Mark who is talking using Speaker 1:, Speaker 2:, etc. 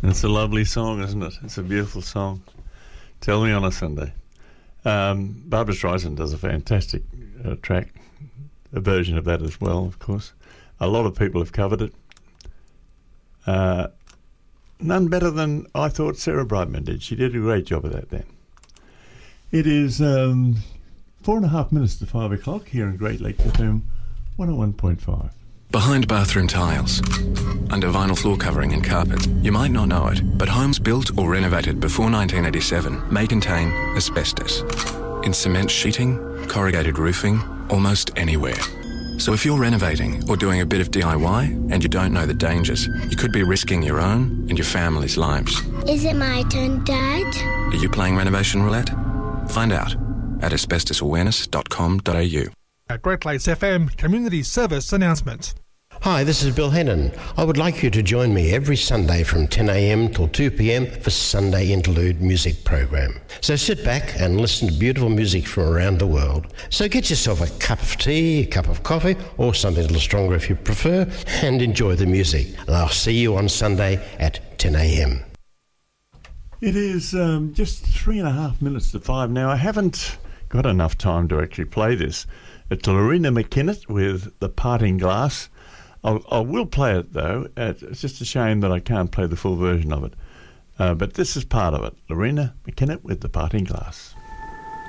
Speaker 1: It's a lovely song, isn't it? It's a beautiful song. Tell Me on a Sunday. Barbra Streisand does a fantastic track, a version of that as well, of course. A lot of people have covered it. None better than I thought Sarah Brightman did. She did a great job of that then. It is 4.5 minutes to 5 o'clock here in Great Lakes FM 101.5.
Speaker 2: Behind bathroom tiles, under vinyl floor covering and carpet, you might not know it, but homes built or renovated before 1987 may contain asbestos. In cement sheeting, corrugated roofing, almost anywhere. So if you're renovating or doing a bit of DIY and you don't know the dangers, you could be risking your own and your family's lives.
Speaker 3: Is it my turn, Dad?
Speaker 2: Are you playing renovation roulette? Find out at asbestosawareness.com.au.
Speaker 4: At Great Lakes FM Community Service Announcement.
Speaker 5: Hi, this is Bill Hennon. I would like you to join me every Sunday from 10 a.m. till 2 p.m. for Sunday Interlude music program. So sit back and listen to beautiful music from around the world. So get yourself a cup of tea, a cup of coffee, or something a little stronger if you prefer, and enjoy the music. And I'll see you on Sunday at 10 a.m.
Speaker 1: It is just 3.5 minutes to 5 now. I haven't got enough time to actually play this. It's Lorena McKennitt with The Parting Glass. I will play it, though. It's just a shame that I can't play the full version of it. But this is part of it. Lorena McKennitt with The Parting Glass.